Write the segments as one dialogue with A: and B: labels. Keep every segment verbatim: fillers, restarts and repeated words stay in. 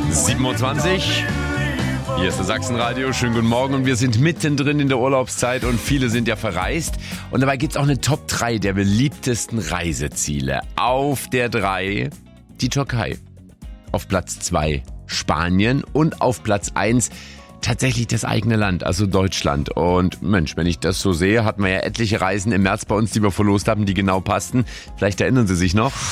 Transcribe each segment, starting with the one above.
A: sieben Uhr zwanzig. Hier ist das Sachsenradio. Schönen guten Morgen und wir sind mittendrin in der Urlaubszeit und viele sind ja verreist. Und dabei gibt es auch eine Top drei der beliebtesten Reiseziele. Auf der drei die Türkei. Auf Platz zwei Spanien und auf Platz eins tatsächlich das eigene Land, also Deutschland. Und Mensch, wenn ich das so sehe, hatten wir ja etliche Reisen im März bei uns, die wir verlost haben, die genau passten. Vielleicht erinnern Sie sich noch.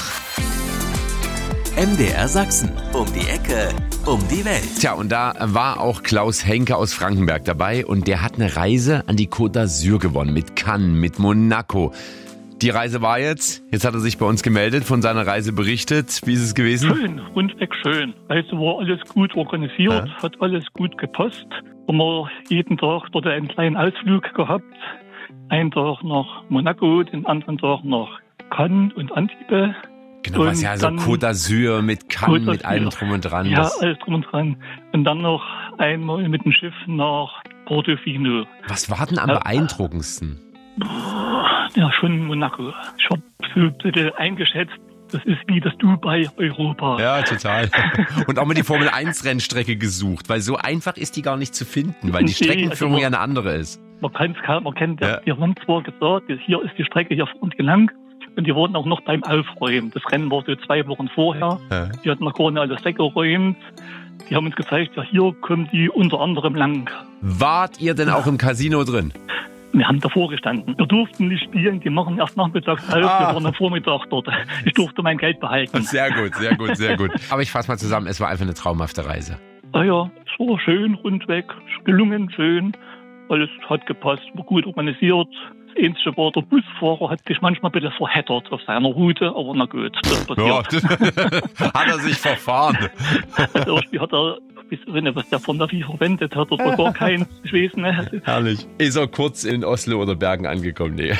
B: M D R Sachsen. Um die Ecke, um die Welt.
A: Tja, und da war auch Klaus Henke aus Frankenberg dabei und der hat eine Reise an die Côte d'Azur gewonnen, mit Cannes, mit Monaco. Die Reise war jetzt, jetzt hat er sich bei uns gemeldet, von seiner Reise berichtet. Wie ist es gewesen?
C: Schön, rundweg schön. Reise war alles gut organisiert, ja. Hat alles gut gepasst. Haben wir jeden Tag dort einen kleinen Ausflug gehabt. Einen Tag nach Monaco, den anderen Tag nach Cannes und Antibes.
A: Genau, was ja so Côte d'Azur mit Cannes, mit allem drum und dran.
C: Ja, alles drum und dran. Und dann noch einmal mit dem Schiff nach Portofino.
A: Was war denn am ja. beeindruckendsten?
C: Ja, schon Monaco. Ich habe so ein bisschen eingeschätzt, das ist wie das Dubai Europa.
A: Ja, total. Und auch mal die Formel eins Rennstrecke gesucht, weil so einfach ist die gar nicht zu finden, weil die Streckenführung nee, also man, ja eine andere ist.
C: Man kann es kaum erkennen. Ja. Die haben zwar gesagt, hier ist die Strecke hier vor und gelang. Und die wurden auch noch beim Aufräumen. Das Rennen war so zwei Wochen vorher. Ja. Die hatten noch gar nicht alles weggeräumt. Die haben uns gezeigt, ja, hier kommen die unter anderem lang.
A: Wart ihr denn auch im Casino drin?
C: Wir haben davor gestanden. Wir durften nicht spielen, die machen erst nachmittags auf. Ah. Wir waren am Vormittag dort. Ich durfte mein Geld behalten.
A: Sehr gut, sehr gut, sehr gut. Aber ich fasse mal zusammen, es war einfach eine traumhafte Reise.
C: Ah ja, es war schön, rundweg, gelungen, schön. Alles hat gepasst, war gut organisiert. Das Einzige war, der Busfahrer hat sich manchmal ein bisschen verheddert auf seiner Route, aber na gut, das passiert.
A: Ja, hat er sich verfahren.
C: Also irgendwie hat er, ich weiß nicht, was der von Navi verwendet hat, oder gar keins, ich weiß nicht.
A: Herrlich. Ist er kurz in Oslo oder Bergen angekommen? Nee.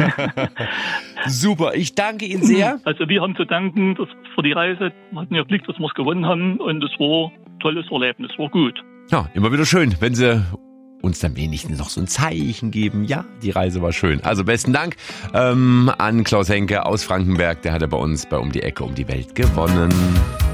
A: Super, ich danke Ihnen sehr.
C: Also wir haben zu danken dass für die Reise, wir hatten ja Glück, dass wir es gewonnen haben und es war ein tolles Erlebnis, war gut.
A: Ja, immer wieder schön, wenn Sie uns dann wenigstens noch so ein Zeichen geben. Ja, die Reise war schön. Also besten Dank ähm, an Klaus Henke aus Frankenberg. Der hat ja bei uns bei Um die Ecke, um die Welt gewonnen.